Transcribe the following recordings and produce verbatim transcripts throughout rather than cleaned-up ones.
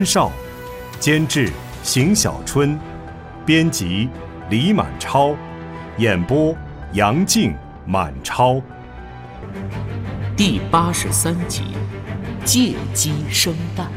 少，监制邢小春，编辑李满超，演播杨静、满超。 第八十三集，借鸡生蛋。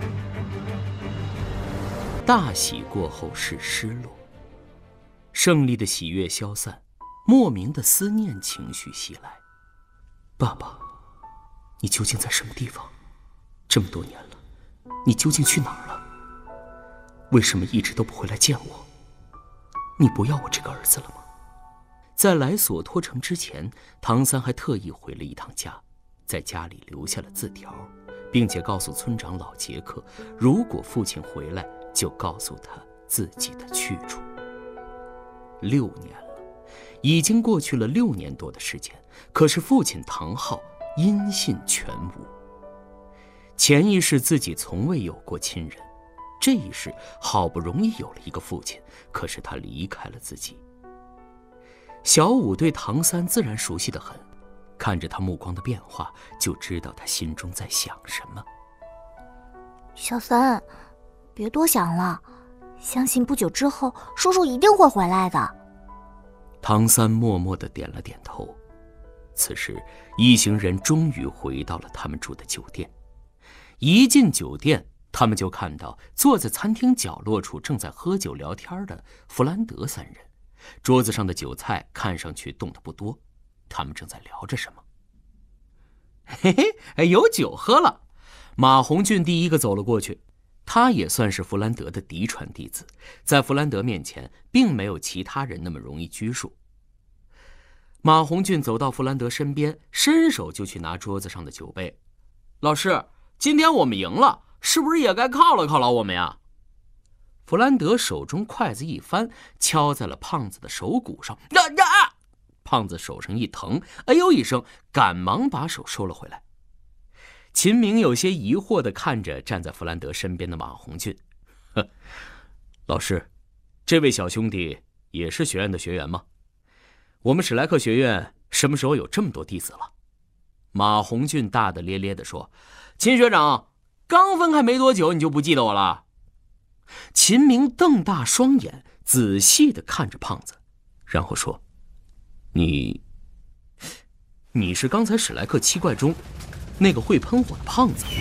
大喜过后是失落，胜利的喜悦消散，莫名的思念情绪袭来。爸爸，你究竟在什么地方？这么多年了，你究竟去哪儿了？为什么一直都不回来见我？你不要我这个儿子了吗？在来索托城之前，唐三还特意回了一趟家，在家里留下了字条，并且告诉村长老杰克，如果父亲回来，就告诉他自己的去处。六年了，已经过去了六年多的时间，可是父亲唐昊音信全无。前一世自己从未有过亲人，这一世好不容易有了一个父亲，可是他离开了自己。小五对唐三自然熟悉得很，看着他目光的变化，就知道他心中在想什么。 小三，别多想了，相信不久之后叔叔一定会回来的。 唐三默默地点了点头。此时一行人终于回到了他们住的酒店。一进酒店，他们就看到坐在餐厅角落处正在喝酒聊天的弗兰德三人，桌子上的酒菜看上去动得不多，他们正在聊着什么。嘿嘿，有酒喝了。马红俊第一个走了过去，他也算是弗兰德的嫡传弟子，在弗兰德面前并没有其他人那么容易拘束。马红俊走到弗兰德身边，伸手就去拿桌子上的酒杯。老师，今天我们赢了，是不是也该犒劳犒劳我们呀？弗兰德手中筷子一翻，敲在了胖子的手骨上。呀呀！胖子手上一疼，哎呦一声，赶忙把手收了回来。秦明有些疑惑地看着站在弗兰德身边的马红俊。呵，老师，这位小兄弟也是学院的学员吗？我们史莱克学院什么时候有这么多弟子了？马红俊大大咧咧地说：秦学长，刚分开没多久你就不记得我了？秦明瞪大双眼，仔细地看着胖子，然后说：你你是刚才史莱克七怪中那个会喷火的胖子。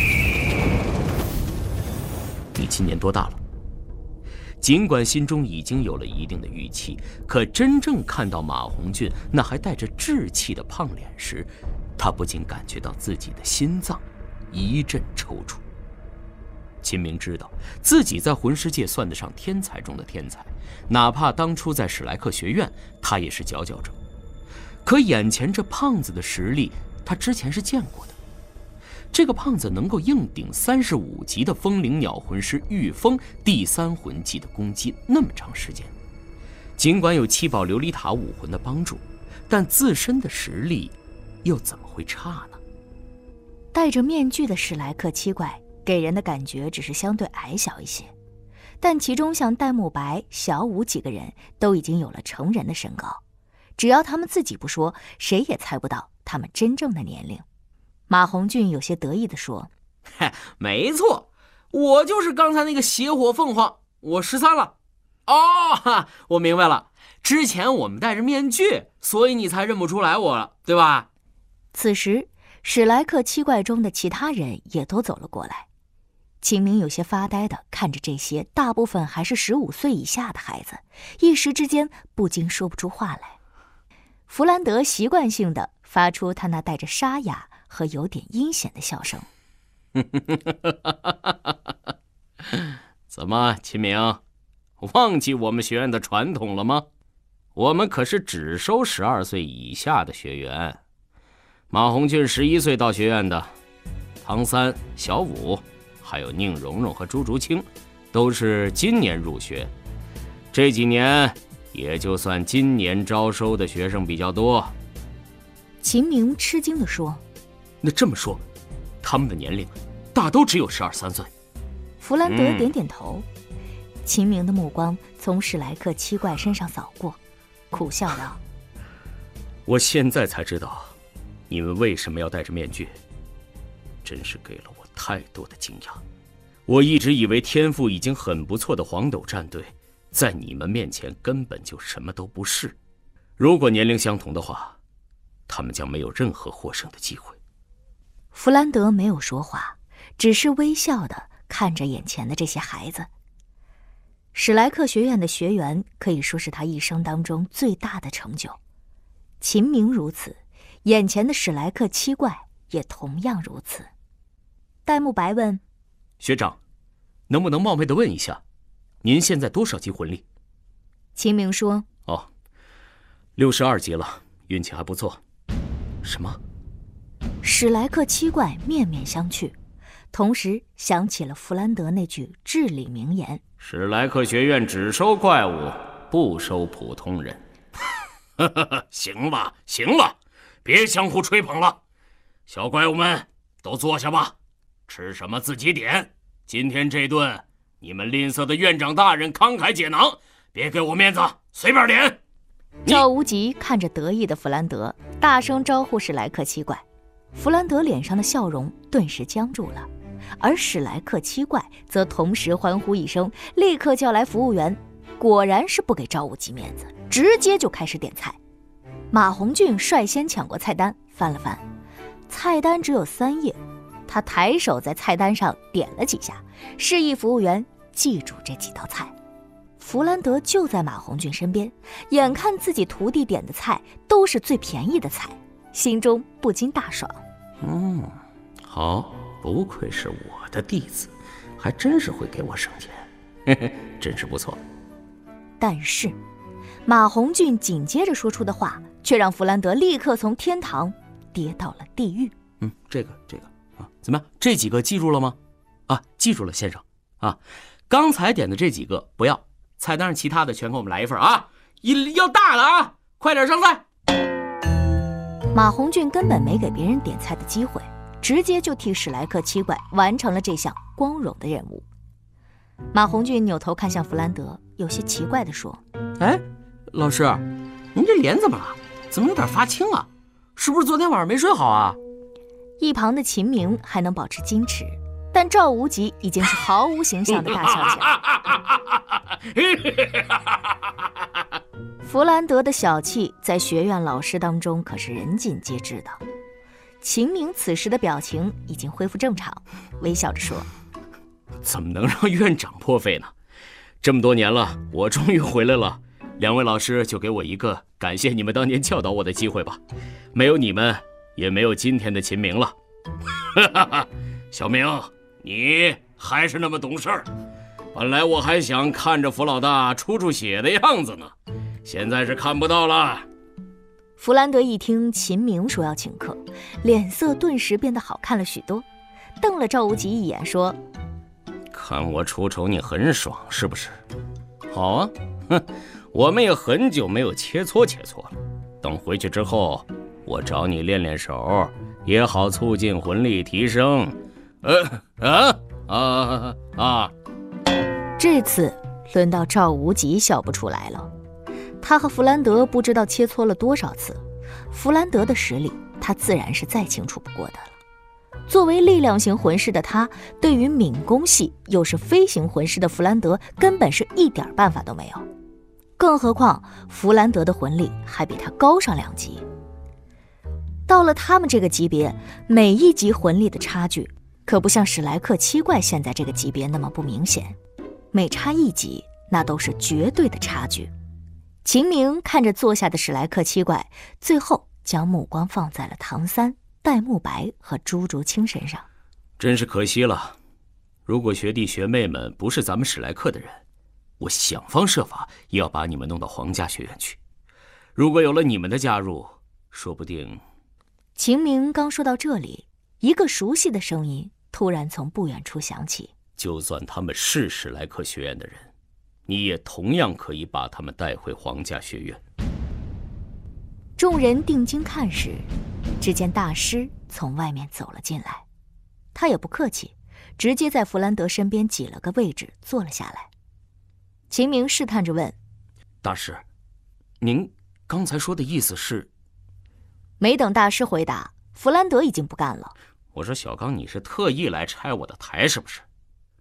你今年多大了？尽管心中已经有了一定的预期，可真正看到马红俊那还带着稚气的胖脸时，他不禁感觉到自己的心脏一阵抽搐。秦明知道自己在魂师界算得上天才中的天才，哪怕当初在史莱克学院他也是佼佼者，可眼前这胖子的实力他之前是见过的。这个胖子能够硬顶三十五级的风灵鸟魂师御风第三魂技的攻击那么长时间，尽管有七宝琉璃塔武魂的帮助，但自身的实力又怎么会差呢？ 戴着面具的史莱克七怪给人的感觉只是相对矮小一些，但其中像戴沐白、小舞几个人都已经有了成人的身高，只要他们自己不说，谁也猜不到他们真正的年龄。马红俊有些得意地说： 没错，我就是刚才那个邪火凤凰，我十三了。哦，我明白了，之前我们戴着面具，所以你才认不出来我了，对吧？ 此时史莱克七怪中的其他人也都走了过来。秦明有些发呆地看着这些大部分还是十五岁以下的孩子，一时之间不禁说不出话来。弗兰德习惯性地发出他那带着沙哑和有点阴险的笑声。 怎么，秦明，忘记我们学院的传统了吗？我们可是只收十二岁以下的学员。马红俊十一岁到学院的，唐三、小五，还有宁荣荣和朱竹清，都是今年入学。这几年也就算今年招收的学生比较多。 秦明吃惊地说： 那这么说，他们的年龄大都只有十二三岁？ 弗兰德点点头。嗯、秦明的目光从史莱克七怪身上扫过，苦笑道： 我现在才知道你们为什么要戴着面具，真是给了我太多的惊讶。 我一直以为天赋已经很不错的黄斗战队，在你们面前根本就什么都不是。如果年龄相同的话，他们将没有任何获胜的机会。 弗兰德没有说话，只是微笑地看着眼前的这些孩子。史莱克学院的学员可以说是他一生当中最大的成就。秦明如此，眼前的史莱克七怪也同样如此。戴沐白问： 学长，能不能冒昧地问一下，您现在多少级魂力？ 秦明说： 哦，六十二级了，运气还不错。什么？ 史莱克七怪面面相觑，同时想起了弗兰德那句至理名言： 史莱克学院只收怪物，不收普通人。行了行了，别相互吹捧了，小怪物们都坐下吧，吃什么自己点。今天这顿你们吝啬的院长大人慷慨解囊，别给我面子，随便点。 赵无极看着得意的弗兰德，大声招呼史莱克七怪。弗兰德脸上的笑容顿时僵住了，而史莱克七怪则同时欢呼一声，立刻叫来服务员。果然是不给赵无极面子，直接就开始点菜。马红俊率先抢过菜单，翻了翻，菜单只有三页，他抬手在菜单上点了几下，示意服务员记住这几道菜。弗兰德就在马红俊身边，眼看自己徒弟点的菜都是最便宜的菜，心中不禁大爽。 嗯，好，不愧是我的弟子，还真是会给我省钱，嘿嘿，真是不错。 但是马红俊紧接着说出的话却让弗兰德立刻从天堂跌到了地狱。 嗯，这个这个啊，怎么样？这几个记住了吗？啊，记住了，先生。啊，刚才点的这几个不要，菜单上其他的全给我们来一份啊！一要大的啊，快点上菜。 马红俊根本没给别人点菜的机会，直接就替史莱克七怪完成了这项光荣的任务。马红俊扭头看向弗兰德，有些奇怪地说： 哎，老师，您这脸怎么了？怎么有点发青啊？是不是昨天晚上没睡好啊？ 一旁的秦明还能保持矜持，但赵无极已经是毫无形象的大笑起来。弗兰德的小气在学院老师当中可是人尽皆知的。秦明此时的表情已经恢复正常，微笑着说： 怎么能让院长破费呢？这么多年了，我终于回来了，两位老师就给我一个感谢你们当年教导我的机会吧，没有你们也没有今天的秦明了。小明，你还是那么懂事儿，本来我还想看着弗老大出出血的样子呢，现在是看不到了。 弗兰德一听秦明说要请客，脸色顿时变得好看了许多，瞪了赵无极一眼说： 看我出丑你很爽是不是？好啊，哼，我们也很久没有切磋切磋了，等回去之后我找你练练手，也好促进魂力提升。呃啊啊啊！ 这次轮到赵无极笑不出来了。他和弗兰德不知道切磋了多少次，弗兰德的实力他自然是再清楚不过的了。作为力量型魂师的他，对于敏攻系又是飞行魂师的弗兰德根本是一点办法都没有，更何况弗兰德的魂力还比他高上两级。到了他们这个级别，每一级魂力的差距可不像史莱克七怪现在这个级别那么不明显，每差一级那都是绝对的差距。秦明看着坐下的史莱克七怪，最后将目光放在了唐三、戴沐白和朱竹清身上。 真是可惜了，如果学弟学妹们不是咱们史莱克的人，我想方设法也要把你们弄到皇家学院去。如果有了你们的加入，说不定…… 秦明刚说到这里，一个熟悉的声音突然从不远处响起： 就算他们是史莱克学院的人，你也同样可以把他们带回皇家学院。 众人定睛看时，只见大师从外面走了进来，他也不客气，直接在弗兰德身边挤了个位置坐了下来。秦明试探着问： 大师，您刚才说的意思是？ 没等大师回答，弗兰德已经不干了。 我说小刚，你是特意来拆我的台是不是？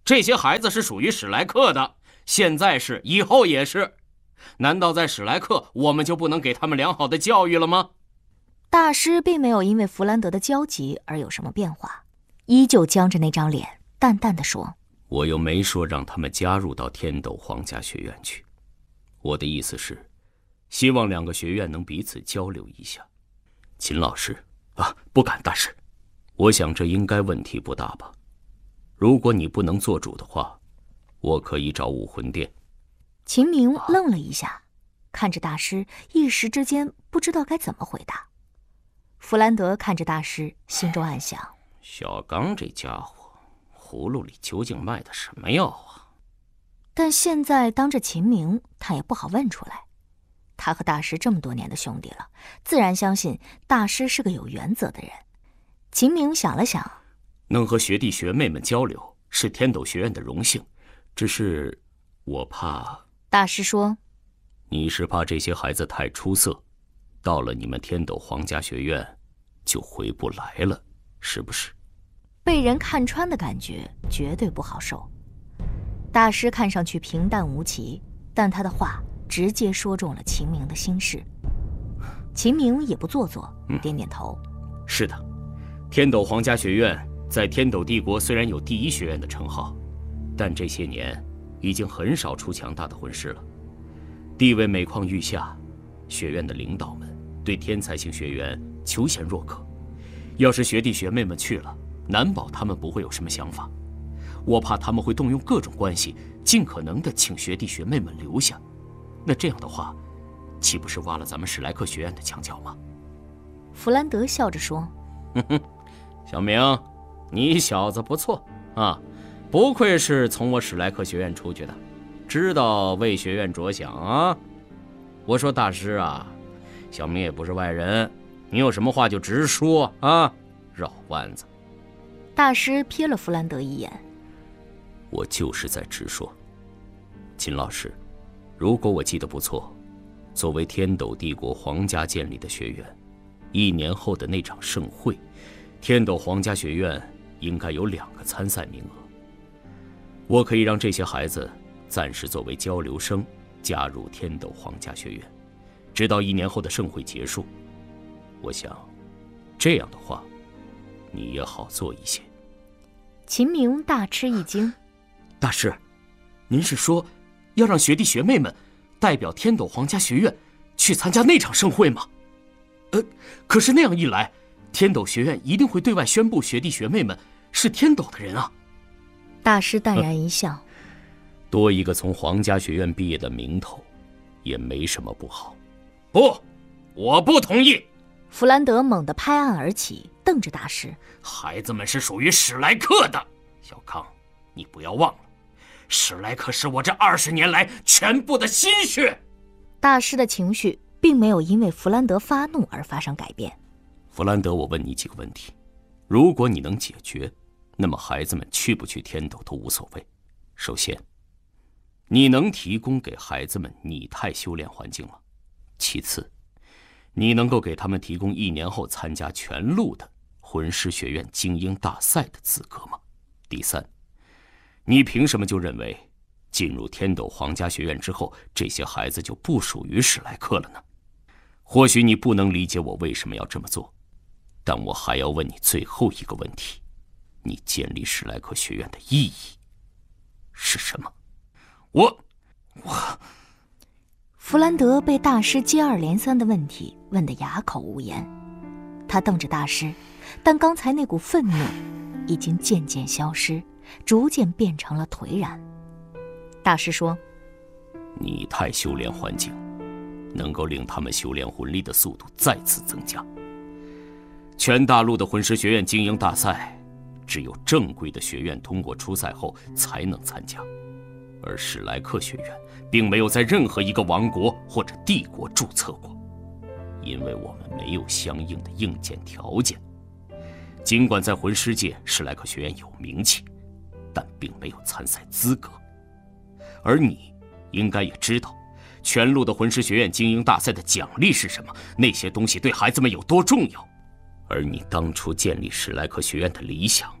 这些孩子是属于史莱克的，现在是，以后也是。难道在史莱克我们就不能给他们良好的教育了吗？ 大师并没有因为弗兰德的焦急而有什么变化，依旧僵着那张脸，淡淡的说： 我又没说让他们加入到天斗皇家学院去，我的意思是希望两个学院能彼此交流一下。秦老师啊，不敢，大师，我想这应该问题不大吧。如果你不能做主的话，我可以找武魂殿。 秦明愣了一下，看着大师，一时之间不知道该怎么回答。弗兰德看着大师，心中暗想： 小刚这家伙葫芦里究竟卖的什么药啊？ 但现在当着秦明，他也不好问出来。他和大师这么多年的兄弟了，自然相信大师是个有原则的人。秦明想了想， 能和学弟学妹们交流是天斗学院的荣幸，只是我怕…… 大师说： 你是怕这些孩子太出色，到了你们天斗皇家学院就回不来了，是不是？ 被人看穿的感觉绝对不好受。大师看上去平淡无奇，但他的话直接说中了秦明的心事。秦明也不做作，点点头： 嗯，是的，天斗皇家学院在天斗帝国虽然有第一学院的称号，但这些年已经很少出强大的魂师了，地位每况愈下。学院的领导们对天才型学员求贤若渴，要是学弟学妹们去了，难保他们不会有什么想法。我怕他们会动用各种关系，尽可能的请学弟学妹们留下。那这样的话，岂不是挖了咱们史莱克学院的墙角吗？ 弗兰德笑着说： 哼哼，小明，你小子不错啊，不愧是从我史莱克学院出去的，知道为学院着想啊。我说大师啊，小明也不是外人，你有什么话就直说啊，绕弯子。 大师瞥了弗兰德一眼： 我就是在直说。秦老师，如果我记得不错，作为天斗帝国皇家建立的学院，一年后的那场盛会，天斗皇家学院应该有两个参赛名额。我可以让这些孩子暂时作为交流生加入天斗皇家学院，直到一年后的盛会结束。我想，这样的话，你也好做一些。 秦明大吃一惊： 大师，您是说要让学弟学妹们代表天斗皇家学院去参加那场盛会吗？呃，可是那样一来，天斗学院一定会对外宣布学弟学妹们是天斗的人啊。 大师淡然一笑：呃、 多一个从皇家学院毕业的名头，也没什么不好。不，我不同意！ 弗兰德猛地拍案而起，瞪着大师： 孩子们是属于史莱克的，小康，你不要忘了，史莱克是我这二十年来全部的心血。 大师的情绪并没有因为弗兰德发怒而发生改变。 弗兰德，我问你几个问题，如果你能解决，那么孩子们去不去天斗都无所谓。首先，你能提供给孩子们拟态修炼环境吗？其次，你能够给他们提供一年后参加全路的魂师学院精英大赛的资格吗？第三，你凭什么就认为进入天斗皇家学院之后，这些孩子就不属于史莱克了呢？或许你不能理解我为什么要这么做，但我还要问你最后一个问题：你建立史莱克学院的意义是什么？我我弗兰德被大师接二连三的问题问得哑口无言，他瞪着大师，但刚才那股愤怒已经渐渐消失，逐渐变成了颓然。大师说： 拟态修炼环境能够令他们修炼魂力的速度再次增加。全大陆的魂师学院精英大赛，只有正规的学院通过初赛后才能参加，而史莱克学院并没有在任何一个王国或者帝国注册过，因为我们没有相应的硬件条件。尽管在魂师界史莱克学院有名气，但并没有参赛资格。而你应该也知道，全路的魂师学院精英大赛的奖励是什么，那些东西对孩子们有多重要。而你当初建立史莱克学院的理想，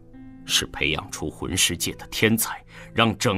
是培养出魂师界的天才，让整